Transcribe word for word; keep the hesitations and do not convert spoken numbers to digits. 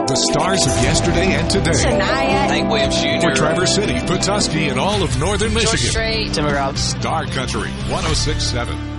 The stars of yesterday and today. Shania. Hank Williams Junior For Traverse City, Petoskey, and all of northern George Michigan. Strait. Timber Routes. Star Country one oh six point seven.